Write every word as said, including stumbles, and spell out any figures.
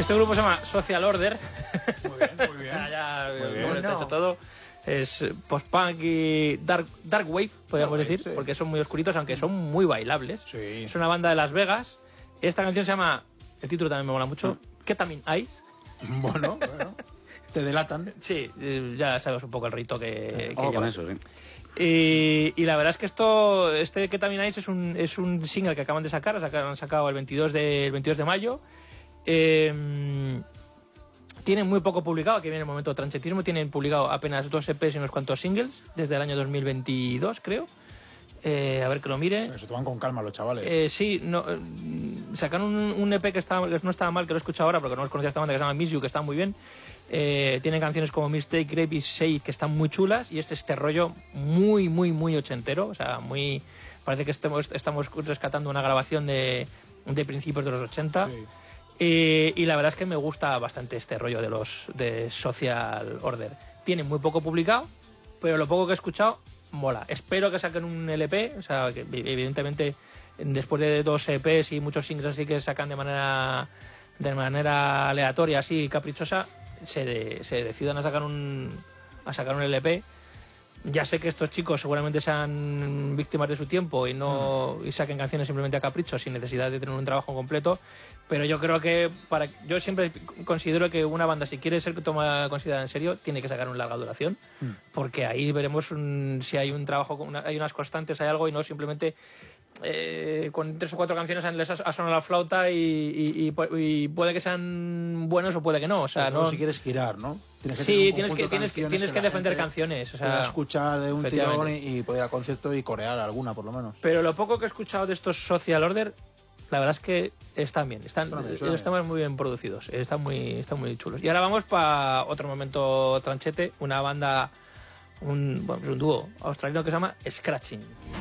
Este grupo se llama Social Order. Muy bien, muy bien. O sea, ya Muy bien. como está No. hecho todo. Es post-punk y dark, dark wave, podríamos Dark wave, decir, sí. porque son muy oscuritos, aunque son muy bailables. Sí. Es una banda de Las Vegas. Esta canción se llama, el título también me mola mucho, Ketamine Eyes. Bueno, bueno. Te delatan. Sí, eh, ya sabes un poco el rito que, que Ojo con lleva. eso, sí. Y, y la verdad es que esto, este Ketamine Eyes es un, es un single que acaban de sacar, sacaron- han sacado el veintidós de, el veintidós de mayo. Eh, tienen muy poco publicado, aquí viene el momento de tranchetismo, tienen publicado apenas dos E Pes y unos cuantos singles desde el año dos mil veintidós, creo. Eh, a ver que lo mire. Se toman con calma los chavales. Eh, sí, no, eh, sacaron un, un E Pe que, estaba, que no estaba mal, que lo he escuchado ahora porque no los conocía esta banda, que se llama Miss You, que está muy bien. Eh, tienen canciones como Mistake, Grape y Shade que están muy chulas, y este este rollo muy, muy, muy ochentero. O sea, muy. Parece que estemos, estamos rescatando una grabación de, de principios de los ochenta. Sí. Eh, y la verdad es que me gusta bastante este rollo de los de Social Order. Tienen muy poco publicado, pero lo poco que he escuchado mola. Espero que saquen un L P, o sea, que evidentemente después de dos E Pes y muchos singles así que sacan de manera de manera aleatoria, así caprichosa, se, de- se decidan a sacar un a sacar un L P. Ya sé que estos chicos seguramente sean víctimas de su tiempo y no y saquen canciones simplemente a capricho sin necesidad de tener un trabajo completo, pero yo creo que para yo siempre considero que una banda, si quiere ser tomada considerada en serio, tiene que sacar una larga duración, porque ahí veremos un- si hay un trabajo, una- hay unas constantes, hay algo, y no simplemente eh, con tres o cuatro canciones les ha ha sonado la flauta y, y- y pu- y puede que sean buenos o puede que no. O sea, Sobre todo no. si quieres girar, ¿no? Tienes que Sí, tener un tienes que- conjunto de tienes que- canciones tienes que la defender gente canciones, o sea, pueda escuchar de un tirón efectivamente. y, y poder ir al concierto y corear alguna, por lo menos. Pero lo poco que he escuchado de estos Social Order, la verdad es que están bien, están, Suena bien, suena los temas muy bien producidos, están muy, están muy chulos. Y ahora vamos para otro momento tranchete, una banda, un, bueno, pues un dúo australiano que se llama Scratching.